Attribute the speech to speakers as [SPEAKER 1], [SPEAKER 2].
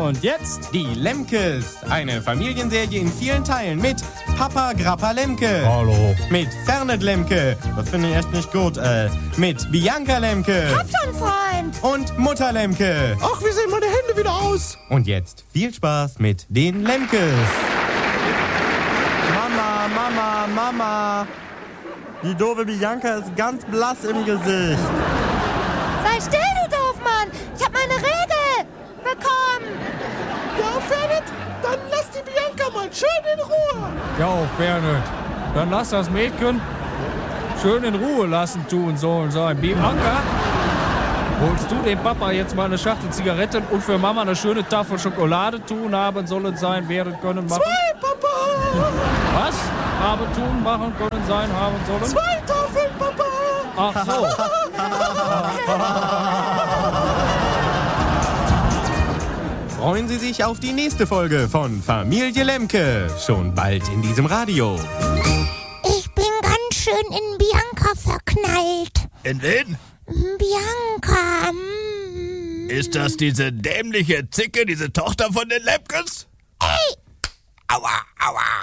[SPEAKER 1] Und jetzt
[SPEAKER 2] die Lemkes. Eine Familienserie in vielen Teilen mit Papa Grappa Lemke.
[SPEAKER 1] Hallo.
[SPEAKER 2] Mit Fernet Lemke. Das finde ich echt nicht gut. Mit Bianca Lemke.
[SPEAKER 3] Hab schon Freund.
[SPEAKER 2] Und Mutter Lemke.
[SPEAKER 4] Ach, wie sehen meine Hände wieder aus?
[SPEAKER 2] Und jetzt viel Spaß mit den Lemkes. Mama. Die doofe Bianca ist ganz blass im Gesicht.
[SPEAKER 3] Sei still, du Doofmann. Ich hab meine Regel bekommen.
[SPEAKER 4] Ja, Fernet, dann lass die Bianca mal schön in Ruhe.
[SPEAKER 1] Ja, Fernet. Dann lass das Mädchen schön in Ruhe lassen tun sollen sein. Bianca, holst du dem Papa jetzt mal eine Schachtel Zigaretten und für Mama eine schöne Tafel Schokolade tun haben sollen sein, werden können, machen?
[SPEAKER 4] 2, Papa.
[SPEAKER 1] Was? Haben tun, machen können, sein, haben sollen?
[SPEAKER 4] 2 Tafeln, Papa.
[SPEAKER 1] Ach so.
[SPEAKER 2] Freuen Sie sich auf die nächste Folge von Familie Lemke. Schon bald in diesem Radio.
[SPEAKER 3] Ich bin ganz schön in Bianca verknallt.
[SPEAKER 5] In wen?
[SPEAKER 3] Bianca.
[SPEAKER 5] Ist das diese dämliche Zicke, diese Tochter von den Lemkes?
[SPEAKER 3] Ey!
[SPEAKER 5] Aua, aua.